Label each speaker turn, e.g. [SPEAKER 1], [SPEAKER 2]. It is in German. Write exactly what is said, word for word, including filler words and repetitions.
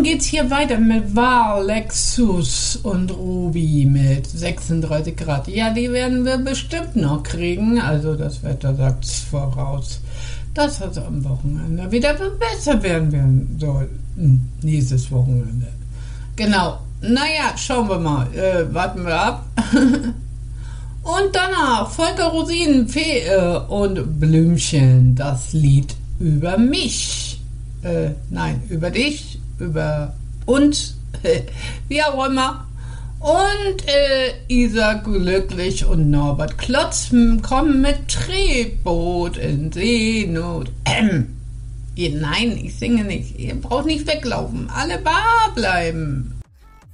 [SPEAKER 1] Morgen geht's hier weiter mit Val, Lexus und Ruby mit sechsunddreißig Grad. Ja, die werden wir bestimmt noch kriegen. Also das Wetter sagt's voraus, dass es am Wochenende wieder besser werden werden soll. Nächstes Wochenende. Genau. Naja, schauen wir mal. Äh, warten wir ab. Und danach Volker Rosinen, Fee und Blümchen. Das Lied über mich. Äh, nein, über dich, über uns, wie auch immer. Und äh, Isa Glücklich und Norbert Klotz kommen mit Tretboot in Seenot. Ähm. Nein, ich singe nicht. Ihr braucht nicht weglaufen. Alle bar bleiben.